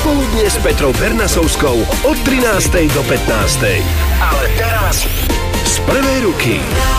Popoludne s Petrou Bernasovskou od 13. do 15. Ale teraz z prvej ruky.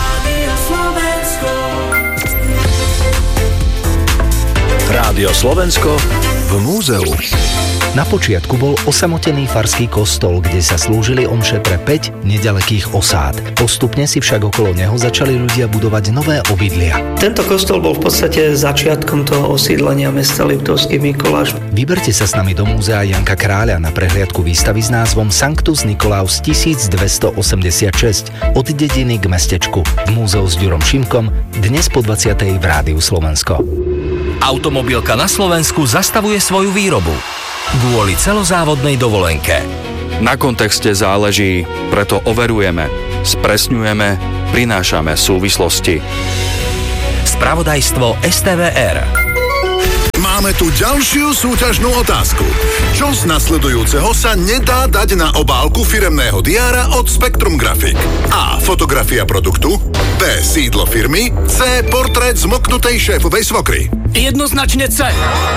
Rádio Slovensko v múzeu. Na počiatku bol osamotený farský kostol, kde sa slúžili omše pre 5 nedalekých osád. Postupne si však okolo neho začali ľudia budovať nové obydlia. Tento kostol bol v podstate začiatkom toho osídlenia mesta Liptovský Mikuláš. Vyberte sa s nami do múzea Janka Kráľa na prehliadku výstavy s názvom Sanctus Nicolaus 1286 od dediny k mestečku. V múzeu s Ďurom Šimkom dnes po 20. v Rádiu Slovensko. Automobilka na Slovensku zastavuje svoju výrobu kvôli celozávodnej dovolenke. Na kontexte záleží, preto overujeme, spresňujeme, prinášame súvislosti. Spravodajstvo STVR. Máme tu ďalšiu súťažnú otázku. Čo z nasledujúceho sa nedá dať na obálku firemného diára od Spektrum Grafik? A. Fotografia produktu. B. Sídlo firmy. C. Portrét zmoknutej šéfovej svokry. Jednoznačne C.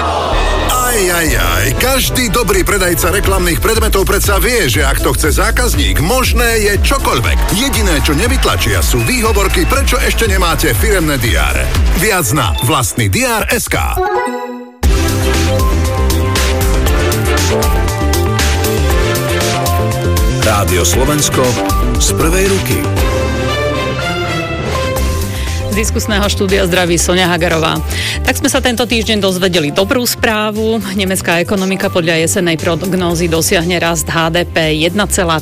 Každý dobrý predajca reklamných predmetov predsa vie, že ak to chce zákazník, možné je čokoľvek. Jediné, čo nevytlačia, sú výhovorky, prečo ešte nemáte firemné diáre. Viac na vlastný diár.sk. Rádio Slovensko z prvej ruky. Z diskusného štúdia zdraví Soňa Hagarová. Tak sme sa tento týždeň dozvedeli dobrú správu. Nemecká ekonomika podľa jesennej prognózy dosiahne rast HDP 1,3%.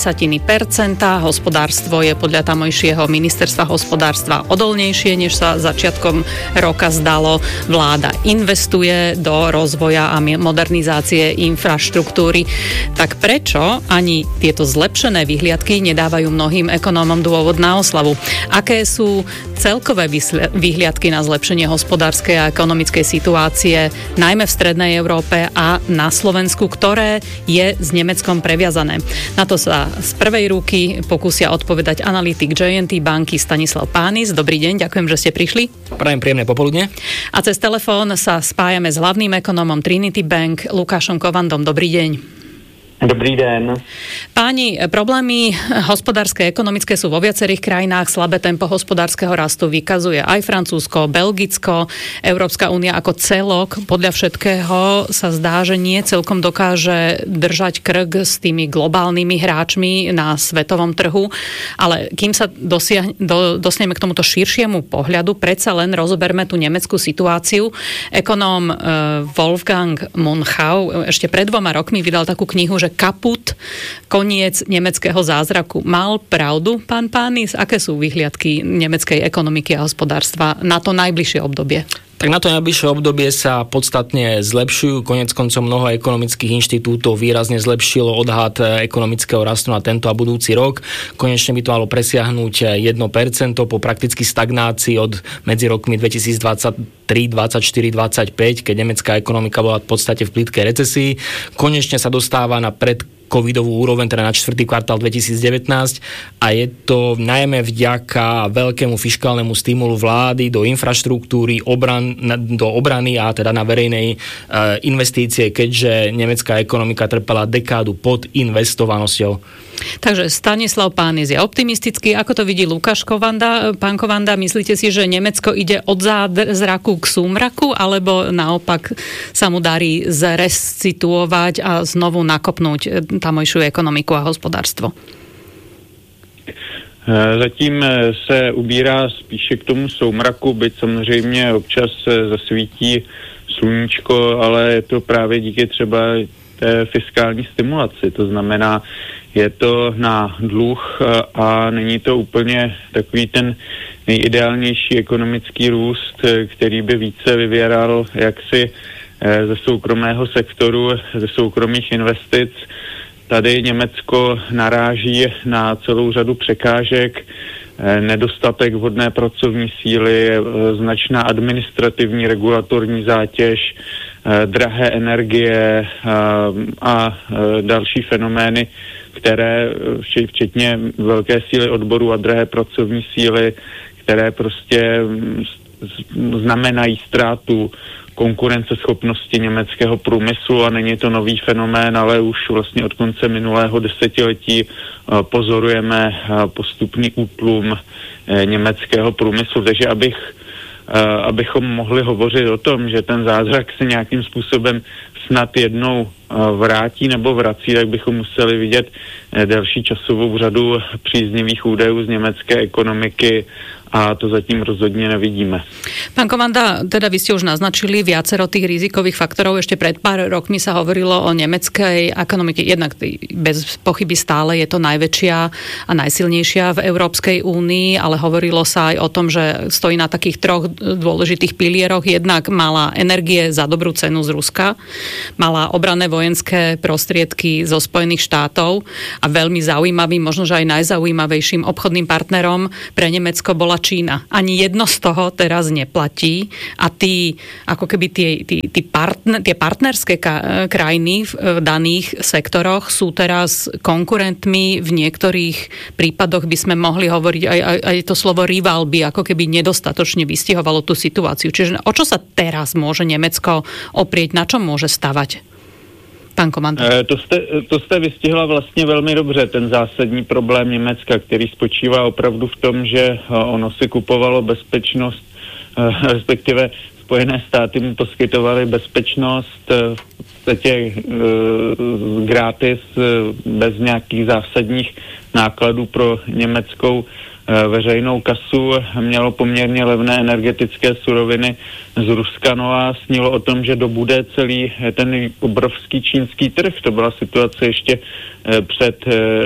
Hospodárstvo je podľa tamojšieho ministerstva hospodárstva odolnejšie, než sa začiatkom roka zdalo. Vláda investuje do rozvoja a modernizácie infraštruktúry. Tak prečo ani tieto zlepšené vyhliadky nedávajú mnohým ekonómom dôvod na oslavu? Aké sú celkové vyhliadky na zlepšenie hospodárskej a ekonomickej situácie, najmä v strednej Európe a na Slovensku, ktoré je s Nemeckom previazané? Na to sa z prvej ruky pokúsia odpovedať analytik J&T banky Stanislav Pánis. Dobrý deň, ďakujem, že ste prišli. Prajem príjemné popoludne. A cez telefón sa spájame s hlavným ekonomom Trinity Bank Lukášom Kovandom. Dobrý deň. Dobrý den. Páni, problémy hospodárske, ekonomické sú vo viacerých krajinách. Slabé tempo hospodárskeho rastu vykazuje aj Francúzsko, Belgicko, Európska únia ako celok. Podľa všetkého sa zdá, že nie celkom dokáže držať krk s tými globálnymi hráčmi na svetovom trhu. Ale kým sa dostaneme k tomuto širšiemu pohľadu, predsa len rozoberme tú nemeckú situáciu. Ekonóm Wolfgang Munchau ešte pred 2 rokmi vydal takú knihu, že kaput, koniec nemeckého zázraku. Mal pravdu, pán Pánis? Aké sú vyhliadky nemeckej ekonomiky a hospodárstva na to najbližšie obdobie? Tak na to najbližšie obdobie sa podstatne zlepšujú. Koniec koncov mnoho ekonomických inštitútov výrazne zlepšilo odhad ekonomického rastu na tento a budúci rok. Konečne by to malo presiahnuť 1% po prakticky stagnácii od medzi rokmi 2023, 24, 25, keď nemecká ekonomika bola v podstate v plytkej recesii. Konečne sa dostáva na covidovú úroveň, teda na 4. kvartál 2019 a je to najmä vďaka veľkému fiškálnemu stimulu vlády do infraštruktúry, do obrany a teda na verejnej investície, keďže nemecká ekonomika trpela dekádu pod investovanosťou. Takže Stanislav Pánis je optimistický. Ako to vidí Lukáš Kovanda? Pán Kovanda, myslíte si, že Nemecko ide od zázraku k súmraku, alebo naopak sa mu darí zresituovať a znovu nakopnúť tamojšiu ekonomiku a hospodárstvo? Zatím se ubírá spíše k tomu soumraku, byť samozřejmě občas zasvítí sluníčko, ale je to právě díky třeba té fiskální stimulaci. To znamená, je to na dluh a není to úplně takový ten nejideálnější ekonomický růst, který by více vyvěral jaksi ze soukromého sektoru, ze soukromých investic. Tady Německo naráží na celou řadu překážek, nedostatek vhodné pracovní síly, značná administrativní regulatorní zátěž, drahé energie a další fenomény, které včetně velké síly odboru a drahé pracovní síly, které prostě znamenají ztrátu konkurenceschopnosti německého průmyslu a není to nový fenomén, ale už vlastně od konce minulého desetiletí pozorujeme postupný útlum německého průmyslu. Takže abychom mohli hovořit o tom, že ten zázrak se nějakým způsobem snad jednou vrátí nebo vrací, tak bychom museli vidět další časovou řadu příznivých údajů z německé ekonomiky a to zatím rozhodne nevidíme. Pán Kovanda, teda vy ste už naznačili viacero tých rizikových faktorov. Ešte pred pár rokmi sa hovorilo o nemeckej ekonomike. Jednak bez pochyby stále je to najväčšia a najsilnejšia v Európskej únii, ale hovorilo sa aj o tom, že stojí na takých troch dôležitých pilieroch. Jednak mala energie za dobrú cenu z Ruska, mala obranné vojenské prostriedky zo Spojených štátov a veľmi zaujímavým, možno že aj najzaujímavejším obchodným partnerom pre Nemecko bola Čína. Ani jedno z toho teraz neplatí a ako keby tie partnerské krajiny v daných sektoroch sú teraz konkurentmi. V niektorých prípadoch by sme mohli hovoriť aj to slovo rival by ako keby nedostatočne vystihovalo tú situáciu. Čiže o čo sa teraz môže Nemecko oprieť, na čom môže stavať? Pán komandant. To jste vystihla vlastně velmi dobře, ten zásadní problém Německa, který spočívá opravdu v tom, že ono si kupovalo bezpečnost, respektive Spojené státy mu poskytovaly bezpečnost v podstatě gratis, bez nějakých zásadních nákladů pro německou veřejnou kasu, mělo poměrně levné energetické suroviny z Ruska, no a snilo o tom, že dobude celý ten obrovský čínský trh. To byla situace ještě před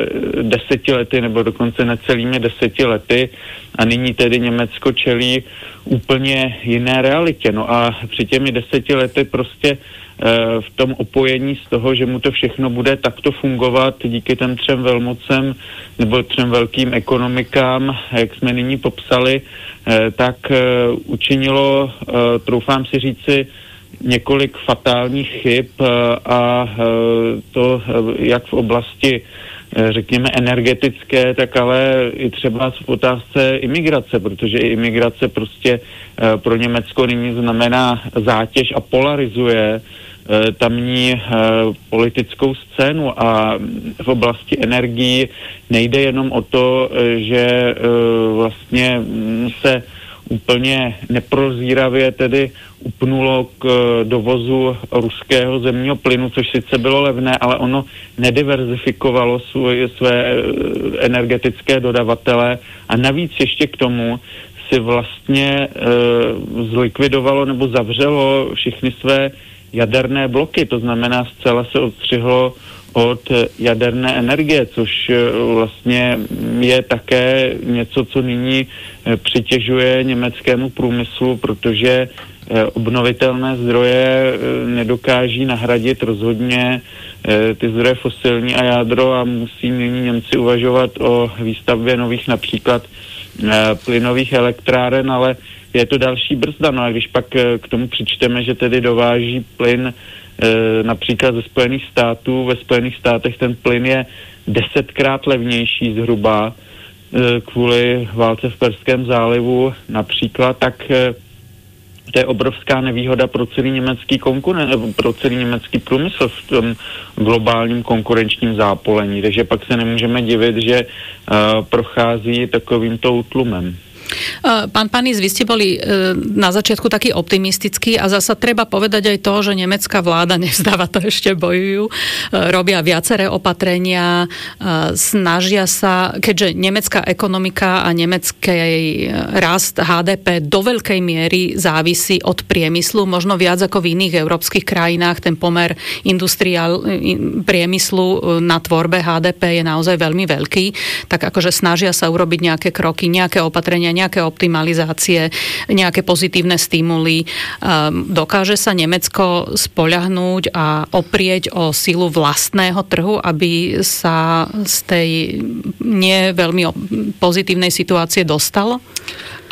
10 lety, nebo dokonce necelými 10 lety a nyní tedy Německo čelí úplně jiné realitě. No a při těmi 10 lety prostě v tom opojení z toho, že mu to všechno bude takto fungovat díky těm 3 velmocem nebo 3 velkým ekonomikám, jak jsme nyní popsali, tak učinilo, troufám si říci, několik fatálních chyb a to jak v oblasti řekněme energetické, tak ale i třeba v otázce imigrace, protože i imigrace prostě pro Německo nyní znamená zátěž a polarizuje tamní politickou scénu a v oblasti energií nejde jenom o to, že vlastně se úplně neprozíravě tedy upnulo k dovozu ruského zemního plynu, což sice bylo levné, ale ono nediverzifikovalo své energetické dodavatele a navíc ještě k tomu si vlastně zlikvidovalo nebo zavřelo všechny své jaderné bloky, to znamená zcela se odstřihlo od jaderné energie, což vlastně je také něco, co nyní přitěžuje německému průmyslu, protože obnovitelné zdroje nedokáží nahradit rozhodně ty zdroje fosilní a jádro a musí nyní Němci uvažovat o výstavbě nových například plynových elektráren, ale je to další brzda. No a když pak k tomu přičteme, že tedy dováží plyn například ze Spojených států, ve Spojených státech ten plyn je 10krát levnější zhruba kvůli válce v Perském zálivu například, tak to je obrovská nevýhoda pro celý německý pro celý německý průmysl v tom globálním konkurenčním zápolení. Takže pak se nemůžeme divit, že prochází takovýmto útlumem. Pán Panis, vy ste boli na začiatku taký optimistický a zasa treba povedať aj to, že nemecká vláda nevzdáva, to ešte bojujú, robia viaceré opatrenia, snažia sa, keďže nemecká ekonomika a nemecký rast HDP do veľkej miery závisí od priemyslu, možno viac ako v iných európskych krajinách, ten pomer priemyslu na tvorbe HDP je naozaj veľmi veľký, tak akože snažia sa urobiť nejaké kroky, nejaké opatrenia, nejaké optimalizácie, nejaké pozitívne stimuly. Dokáže sa Nemecko spoľahnúť a oprieť o silu vlastného trhu, aby sa z tej nie veľmi pozitívnej situácie dostalo?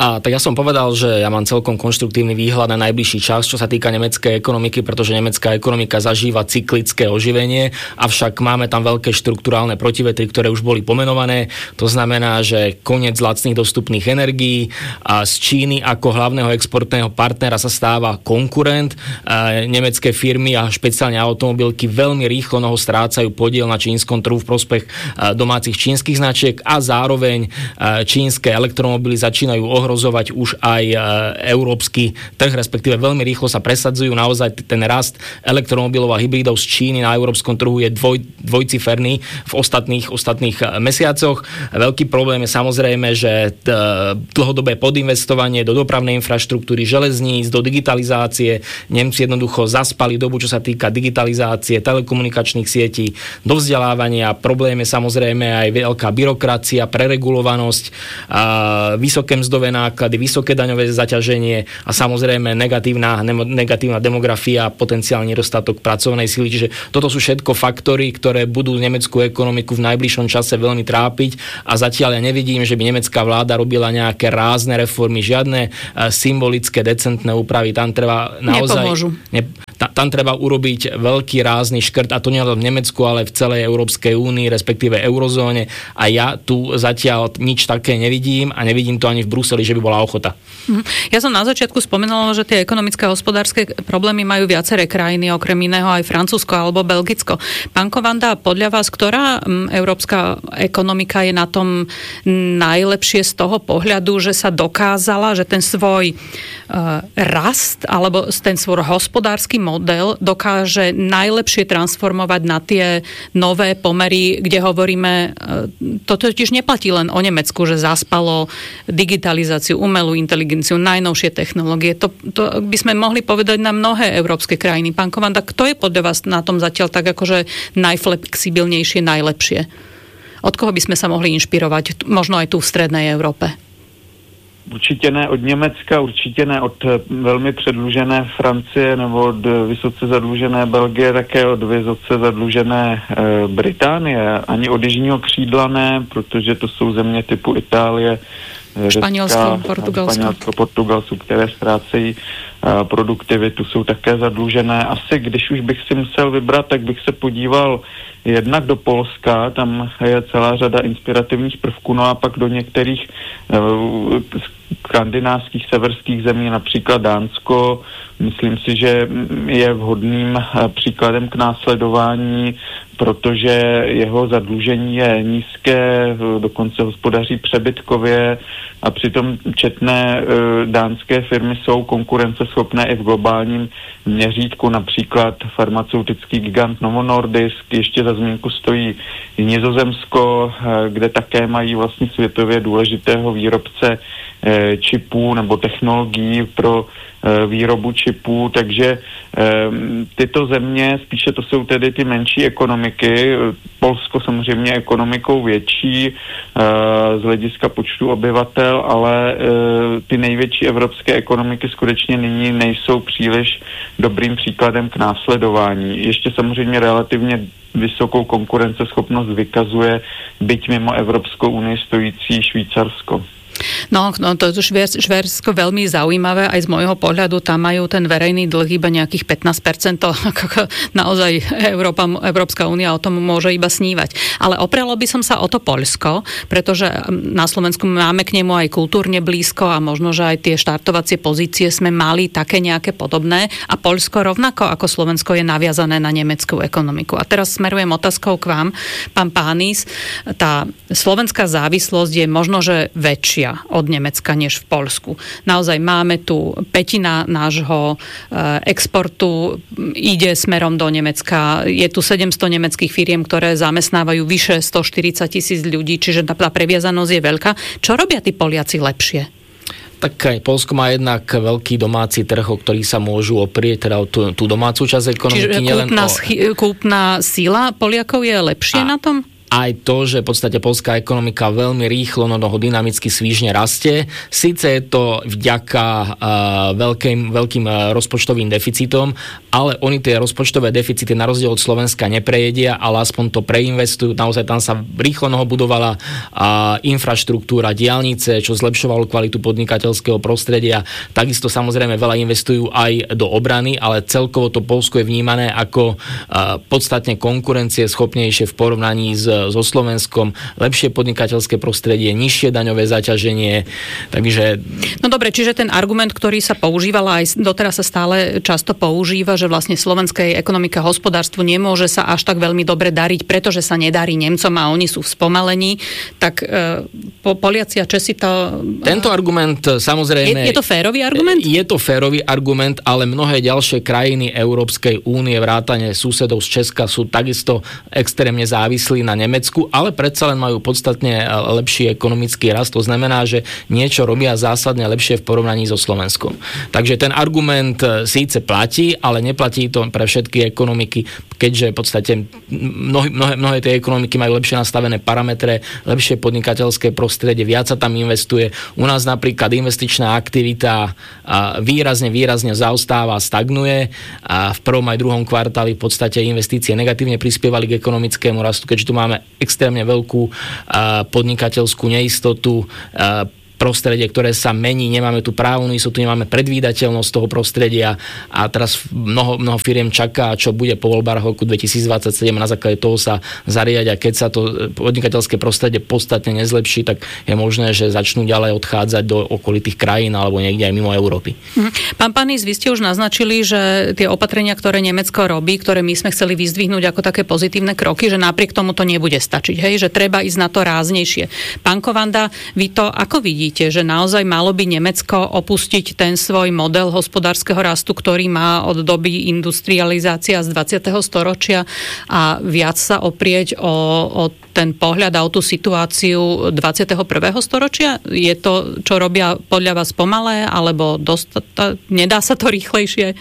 A tak ja som povedal, že ja mám celkom konštruktívny výhľad na najbližší čas, čo sa týka nemeckej ekonomiky, pretože nemecká ekonomika zažíva cyklické oživenie, avšak máme tam veľké štrukturálne protivetry, ktoré už boli pomenované. To znamená, že koniec lacných dostupných energií a z Číny ako hlavného exportného partnera sa stáva konkurent. Nemecké firmy a špeciálne automobilky veľmi rýchlo strácajú podiel na čínskom trhu v prospech domácich čínskych značiek a zároveň čínske elektromobily začínajú ohrozovať už aj európsky trh, respektíve veľmi rýchlo sa presadzujú. Naozaj ten rast elektromobilov a hybridov z Číny na európskom trhu je dvojciferný v ostatných mesiacoch. Veľký problém je samozrejme, že dlhodobé podinvestovanie do dopravnej infraštruktúry, železníc, do digitalizácie. Nemci jednoducho zaspali dobu, čo sa týka digitalizácie, telekomunikačných sietí, do vzdelávania. Problém je samozrejme aj veľká byrokracia, preregulovanosť, vysoké mzdové náklady, vysoké daňové zaťaženie a samozrejme negatívna demografia a potenciálny nedostatok pracovnej sily. Čiže toto sú všetko faktory, ktoré budú nemeckú ekonomiku v najbližšom čase veľmi trápiť a zatiaľ ja nevidím, že by nemecká vláda robila nejaké rázne reformy, žiadne symbolické, decentné úpravy. Tam treba naozaj... Tam treba urobiť veľký rázny škrt, a to nie len v Nemecku, ale v celej Európskej únii, respektíve eurozóne. A ja tu zatiaľ nič také nevidím a nevidím to ani v Bruseli, že by bola ochota. Ja som na začiatku spomenula, že tie ekonomické a hospodárske problémy majú viaceré krajiny, okrem iného aj Francúzsko alebo Belgicko. Pán Kovanda, podľa vás, ktorá európska ekonomika je na tom najlepšie z toho pohľadu, že sa dokázala, že ten svoj rast alebo ten svoj hospodársky model dokáže najlepšie transformovať na tie nové pomery, kde hovoríme, to totiž neplatí len o Nemecku, že zaspalo digitalizáciu, umelú inteligenciu, najnovšie technológie. To by sme mohli povedať na mnohé európske krajiny. Pán Kovanda, kto je podľa vás na tom zatiaľ tak akože najflexibilnejšie, najlepšie? Od koho by sme sa mohli inšpirovať, možno aj tu v strednej Európe? Určitě ne od Německa, určitě ne od velmi předlužené Francie nebo od vysoce zadlužené Belgie, také od vysoce zadlužené Británie, ani od jižního křídla ne, protože to jsou země typu Itálie, Španělsko, Portugalsko, které ztrácejí produktivitu, jsou také zadlužené. Asi když už bych si musel vybrat, tak bych se podíval jednak do Polska, tam je celá řada inspirativních prvků, no a pak do některých skandinávských severských zemí, například Dánsko. Myslím si, že je vhodným příkladem k následování, protože jeho zadlužení je nízké, dokonce hospodaří přebytkově a přitom četné dánské firmy jsou konkurenceschopné i v globálním měřítku, například farmaceutický gigant Novo Nordisk, ještě za zmínku stojí i Nizozemsko, kde také mají vlastně světově důležitého výrobce čipů nebo technologií pro výrobu čipů, takže tyto země, spíše to jsou tedy ty menší ekonomiky, Polsko samozřejmě ekonomikou větší z hlediska počtu obyvatel, ale ty největší evropské ekonomiky skutečně nyní nejsou příliš dobrým příkladem k následování. Ještě samozřejmě relativně vysokou konkurenceschopnost vykazuje, byť mimo Evropskou unii stojící Švýcarsko. No to je Švédsko veľmi zaujímavé, aj z môjho pohľadu tam majú ten verejný dlh iba nejakých 15%, naozaj Európska únia o tom môže iba snívať. Ale oprelo by som sa o to Poľsko, pretože na Slovensku máme k nemu aj kultúrne blízko a možno, že aj tie štartovacie pozície sme mali také nejaké podobné a Poľsko rovnako ako Slovensko je naviazané na nemeckú ekonomiku. A teraz smerujem otázkou k vám, pán Pánis. Tá slovenská závislosť je možno, že väčšia od Nemecka než v Poľsku. Naozaj máme tu pätina nášho exportu ide smerom do Nemecka. Je tu 700 nemeckých firiem, ktoré zamestnávajú vyše 140,000 ľudí, čiže tá previazanosť je veľká. Čo robia tí Poliaci lepšie? Tak aj Poľsko má jednak veľký domáci trh, o ktorý sa môžu oprieť, teda o tú domácu časť ekonomiky. Čiže kúpna sila Poliakov je lepšie na tom? aj to, že v podstate poľská ekonomika veľmi rýchlo, dynamicky svížne rastie. Sice je to vďaka veľkým rozpočtovým deficitom, ale oni tie rozpočtové deficity na rozdiel od Slovenska neprejedia, ale aspoň to preinvestujú. Naozaj tam sa rýchlo budovala infraštruktúra, diaľnice, čo zlepšovalo kvalitu podnikateľského prostredia. Takisto samozrejme veľa investujú aj do obrany, ale celkovo to Poľsko je vnímané ako podstatne konkurencieschopnejšie v porovnaní so Slovenskom, lepšie podnikateľské prostredie, nižšie daňové zaťaženie. Takže... No dobre, čiže ten argument, ktorý sa používal aj doteraz sa stále často používa, že vlastne slovenskej ekonomika, hospodárstvu nemôže sa až tak veľmi dobre dariť, pretože sa nedarí Nemcom a oni sú v spomalení, tak Poliaci a Česi to... Tento argument samozrejme... Je to férový argument? Je to férový argument, ale mnohé ďalšie krajiny Európskej únie, vrátane susedov z Česka, sú takisto extrémne závislí na Nemecku, ale predsa len majú podstatne lepší ekonomický rast. To znamená, že niečo robia zásadne lepšie v porovnaní so Slovenskom. Takže ten argument síce platí, ale neplatí to pre všetky ekonomiky, keďže v podstate mnohé tie ekonomiky majú lepšie nastavené parametre, lepšie podnikateľské prostredie, viac sa tam investuje. U nás napríklad investičná aktivita výrazne zaostáva, stagnuje a v prvom aj druhom kvartáli v podstate investície negatívne prispievali k ekonomickému rastu, keďže tu máme extrémne veľkú podnikateľskú neistotu, prostredie, ktoré sa mení, nemáme tu právnu istotu, nemáme predvídateľnosť toho prostredia a teraz mnoho firiem čaká, čo bude po voľbách roku 2027 a na základe toho sa zariadiť a keď sa to podnikateľské prostredie podstatne nezlepší, tak je možné, že začnú ďalej odchádzať do okolitých krajín alebo niekde aj mimo Európy. Pán Panis, vy ste už naznačili, že tie opatrenia, ktoré Nemecko robí, ktoré my sme chceli vyzdvihnúť ako také pozitívne kroky, že napriek tomu to nebude stačiť, hej, že treba ísť na to ráznejšie. Pán Kovanda, vy to ako vidíte? Že naozaj malo by Nemecko opustiť ten svoj model hospodárskeho rastu, ktorý má od doby industrializácia z 20. storočia a viac sa oprieť o ten pohľad a o tú situáciu 21. storočia? Je to, čo robia podľa vás pomalé, alebo nedá sa to rýchlejšie?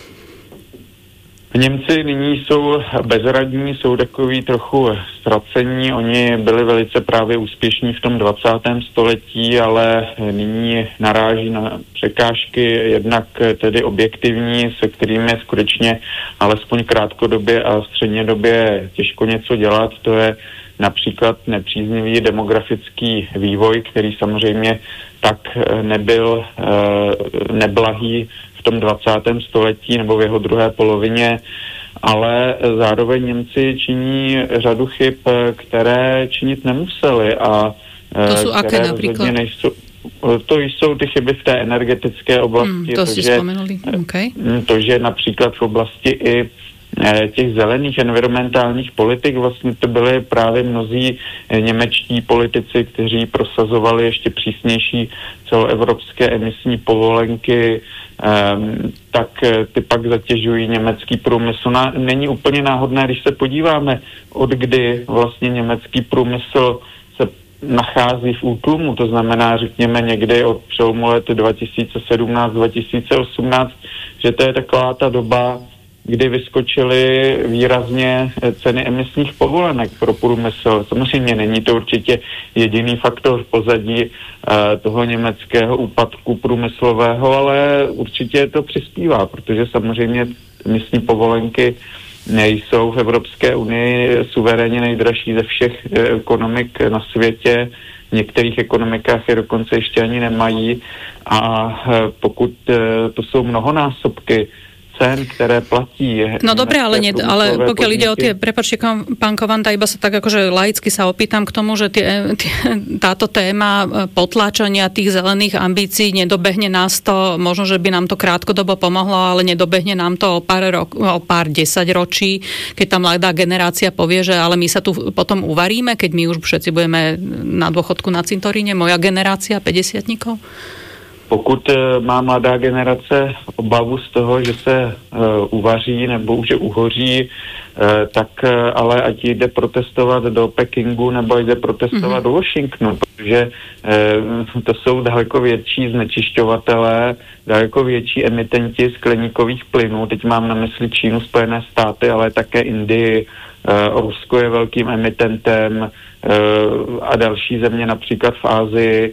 Němci nyní jsou bezradní, jsou takový trochu ztracení. Oni byli velice právě úspěšní v tom 20. století, ale nyní naráží na překážky jednak tedy objektivní, se kterými skutečně alespoň krátkodobě a střednědobě těžko něco dělat. To je například nepříznivý demografický vývoj, který samozřejmě tak nebyl neblahý v tom 20. století nebo v jeho druhé polovině, ale zároveň Němci činí řadu chyb, které činit nemuseli a to jsou aké například? To jsou ty chyby v té energetické oblasti, to, že například v oblasti i těch zelených environmentálních politik vlastně to byly právě mnozí němečtí politici, kteří prosazovali ještě přísnější celoevropské emisní povolenky, tak ty pak zatěžují německý průmysl. Není úplně náhodné, když se podíváme, od kdy vlastně německý průmysl se nachází v útlumu, to znamená, řekněme někdy od přelomu let 2017-2018, že to je taková ta doba, kdy vyskočily výrazně ceny emisních povolenek pro průmysl. Samozřejmě není to určitě jediný faktor v pozadí toho německého úpadku průmyslového, ale určitě to přispívá, protože samozřejmě emisní povolenky nejsou v Evropské unii suverénně nejdražší ze všech ekonomik na světě. V některých ekonomikách je dokonce ještě ani nemají a pokud to jsou mnohonásobky cen, ktoré platí. No dobre, ale pokiaľ ide o tie, prepáčte, pán Kovanda, iba sa tak akože laicky sa opýtam k tomu, že táto téma potláčania tých zelených ambícií nedobehne nás to, možno, že by nám to krátkodobo pomohlo, ale nedobehne nám to o pár 10 ročí, keď tá mladá generácia povie, že ale my sa tu potom uvaríme, keď my už všetci budeme na dôchodku na cintoríne, moja generácia 50-tníkov? Pokud má mladá generace obavu z toho, že se uvaří nebo že uhoří, tak ale ať jde protestovat do Pekingu nebo jde protestovat do Washingtonu, protože to jsou daleko větší znečišťovatelé, daleko větší emitenti skleníkových plynů. Teď mám na mysli Čínu, Spojené státy, ale také Indii. Rusko je velkým emitentem a další země, například v Asii.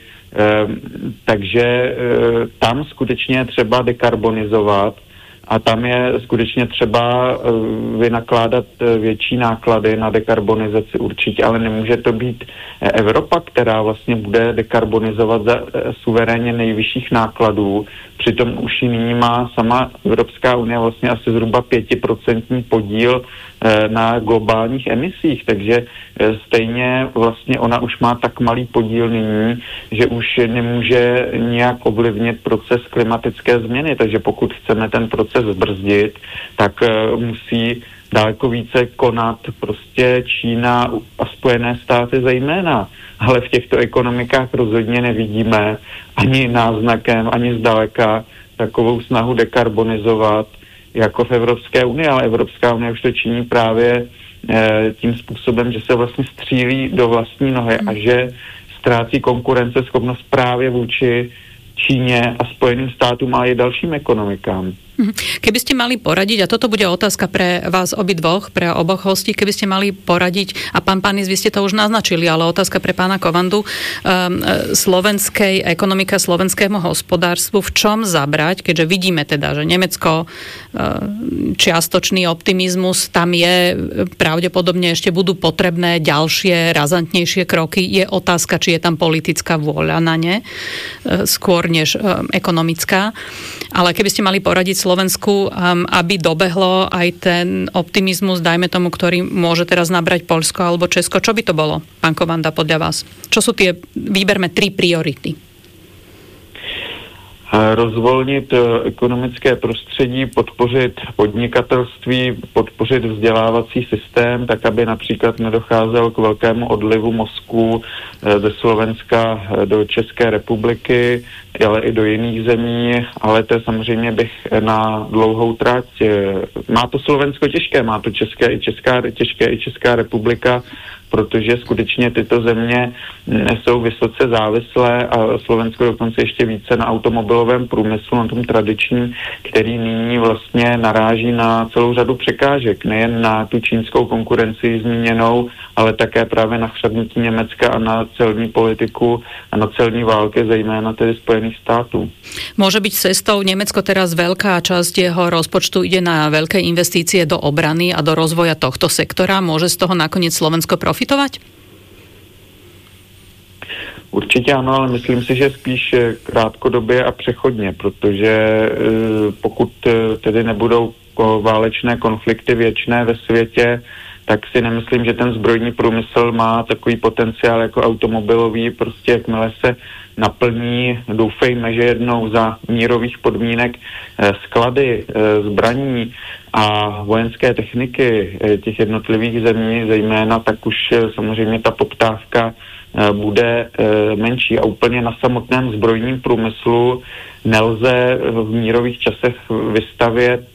Takže tam skutečně je třeba dekarbonizovat a tam je skutečně třeba vynakládat větší náklady na dekarbonizaci určitě, ale nemůže to být Evropa, která vlastně bude dekarbonizovat za suverénně nejvyšších nákladů. Přitom už nyní má sama Evropská unie vlastně asi zhruba 5% podíl na globálních emisích, takže stejně vlastně ona už má tak malý podíl nyní, že už nemůže nějak ovlivnit proces klimatické změny, takže pokud chceme ten proces zbrzdit, tak musí daleko více konat prostě Čína a Spojené státy zejména. Ale v těchto ekonomikách rozhodně nevidíme ani náznakem, ani zdaleka takovou snahu dekarbonizovat jako v Evropské unii, ale Evropská unie už to činí právě tím způsobem, že se vlastně střílí do vlastní nohy a že ztrácí konkurenceschopnost právě vůči Číně a Spojeným státům a i dalším ekonomikám. Keby ste mali poradiť, a toto bude otázka pre vás obidvoch, pre oboch hostí, keby ste mali poradiť, a pán Panis, vy ste to už naznačili, ale otázka pre pána Kovandu, slovenskej ekonomika, slovenskému hospodárstvu, v čom zabrať, keďže vidíme teda, že Nemecko, čiastočný optimizmus, tam je pravdepodobne ešte budú potrebné ďalšie, razantnejšie kroky. Je otázka, či je tam politická vôľa na ne, skôr než ekonomická. Ale keby ste mali poradiť Slovensku, aby dobehlo aj ten optimizmus, dajme tomu, ktorý môže teraz nabrať Poľsko alebo Česko. Čo by to bolo, pán Kovanda, podľa vás? Čo sú tie, výberme 3 priority? Rozvolnit ekonomické prostředí, podpořit podnikatelství, podpořit vzdělávací systém, tak aby například nedocházelo k velkému odlivu mozků ze Slovenska do České republiky, ale i do jiných zemí, ale to samozřejmě bych na dlouhou trať. Má to Slovensko těžké, má to těžké i Česká republika, protože skutečně tyto země jsou vysoce závislé a Slovensko dokonce ještě více na automobilovém průmyslu, na tom tradičním, který nyní vlastně naráží na celou řadu překážek, nejen na tu čínskou konkurenci zmíněnou, ale také právě na chřadnutí Německa a na celní politiku a na celní války, zejména tedy Spojených států. Môže byť cestou Nemecko teraz veľká časť jeho rozpočtu ide na veľké investície do obrany a do rozvoja tohto sektora. Môže z toho nakoniec Slovensko profitovať? Určitě ano, ale myslím si, že spíš krátkodobě a přechodně, protože pokud tedy nebudou válečné konflikty věčné ve světě, tak si nemyslím, že ten zbrojní průmysl má takový potenciál jako automobilový, prostě jakmile se naplní, doufejme, že jednou za mírových podmínek sklady zbraní a vojenské techniky těch jednotlivých zemí zejména, tak už samozřejmě ta poptávka bude menší a úplně na samotném zbrojním průmyslu nelze v mírových časech vystavět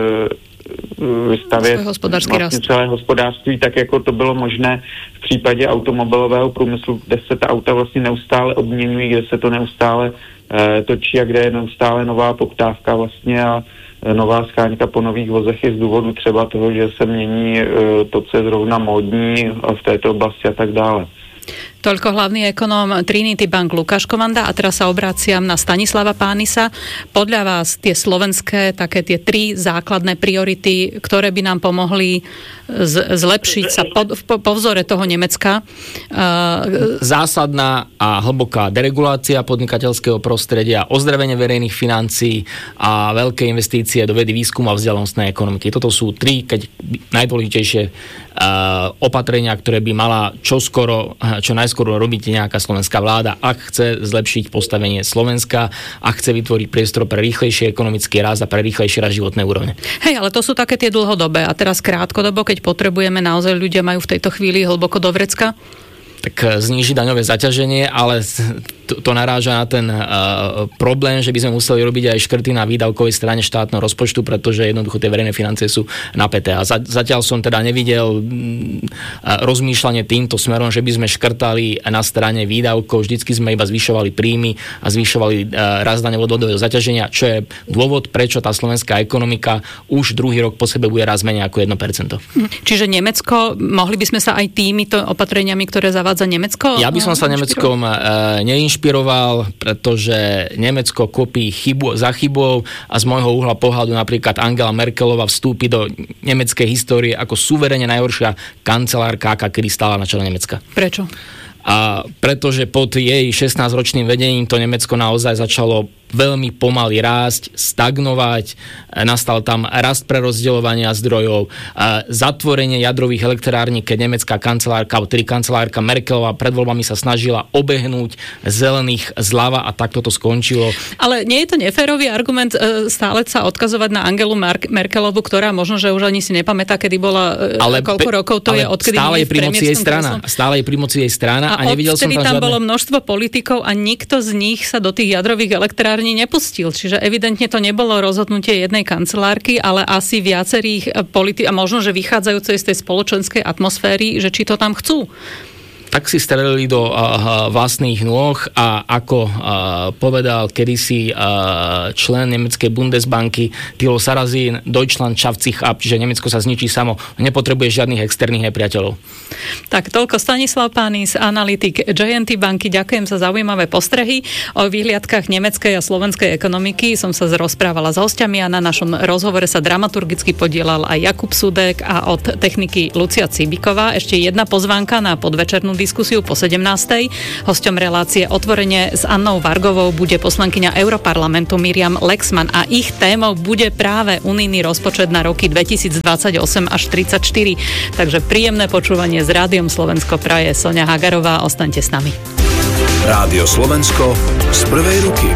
vlastně celé hospodářství, tak jako to bylo možné v případě automobilového průmyslu, kde se ta auta vlastně neustále obměňují, kde se to neustále točí a kde je neustále nová poptávka vlastně a nová scháňka po nových vozech i z důvodu třeba toho, že se mění to, co je zrovna módní v této oblasti a tak dále. Toľko hlavný ekonóm Trinity Bank Lukáš Kovanda a teraz sa obraciam na Stanislava Pánisa. Podľa vás tie slovenské, také tie 3 základné priority, ktoré by nám pomohli zlepšiť sa po vzore toho Nemecka? Zásadná a hlboká deregulácia podnikateľského prostredia, ozdravenie verejných financií a veľké investície do vedy, výskumu a vzdelanostnej ekonomiky. Toto sú 3 najdôležitejšie opatrenia, ktoré by mala čo najskôr robiť nejaká slovenská vláda, ak chce zlepšiť postavenie Slovenska, ak chce vytvoriť priestor pre rýchlejší ekonomický rast a pre rýchlejší rast životnej úrovne. Hej, ale to sú také tie dlhodobé. A teraz krátkodobo, keď potrebujeme, naozaj ľudia majú v tejto chvíli hlboko do vrecka? tak zníži daňové zaťaženie, ale to naráža na ten problém, že by sme museli robiť aj škrty na výdavkovej strane štátneho rozpočtu, pretože jednoducho tie verejné financie sú napäté. A zatiaľ som teda nevidel rozmýšľanie týmto smerom, že by sme škrtali na strane výdavkov, vždycky sme iba zvyšovali príjmy a zvyšovali rast daňovo-odvodového zaťaženia, čo je dôvod, prečo tá slovenská ekonomika už druhý rok po sebe bude raz menej ako 1%. Čiže Nemecko, mohli by sme sa aj týmito opatreniami, ktoré zavádza Nemecko? Ja by som sa Nemeckom neinšpiroval, pretože Nemecko kopí chybu za chybou a z môjho uhla pohľadu napríklad Angela Merkelová vstúpi do nemeckej histórie ako suverene najhoršia kancelárka, aká kedy stála na čele Nemecka. Prečo? A pretože pod jej 16-ročným vedením to Nemecko naozaj začalo veľmi pomaly rásť, stagnovať, nastal tam rast prerozdeľovania zdrojov, zatvorenie jadrových elektrární, keď nemecká kancelárka, alebo tedy kancelárka Merkelová pred voľbami sa snažila obehnúť zelených zľava a takto to skončilo. Ale nie je to neférový argument stále sa odkazovať na Angelu Merkelovu, ktorá možno, že už ani si nepamätá, kedy bola, koľko rokov to je, odkedy stále je pri moci jej strana. Stále je pri moci jej strana a nevidel som tam bolo množstvo politikov a nikto z nich sa do tých jadrových elektrární nepustil. Čiže evidentne to nebolo rozhodnutie jednej kancelárky, ale asi viacerých a možno, že vychádzajúce z tej spoločenskej atmosféry, že či to tam chcú. Tak si strelili do vlastných nôh a ako povedal kedysi člen nemeckej Bundesbanky Thilo Sarrazin, Deutschland schafft sich ab, že Nemecko sa zničí samo, nepotrebuje žiadnych externých nepriateľov. Tak toľko Stanislav Pánis, analytik JNT banky. Ďakujem za zaujímavé postrehy o vyhliadkách nemeckej a slovenskej ekonomiky. Som sa rozprávala s hostiami a na našom rozhovore sa dramaturgicky podielal aj Jakub Sudek a od techniky Lucia Cibiková. Ešte jedna pozvánka na podvečernú diskusiu po 17. Hosťom relácie Otvorenie s Annou Vargovou bude poslankyňa Europarlamentu Miriam Lexman a ich témou bude práve unijný rozpočet na roky 2028 až 34. Takže príjemné počúvanie s Rádiom Slovensko praje Soňa Hagarová. Ostaňte s nami. Rádio Slovensko z prvej ruky.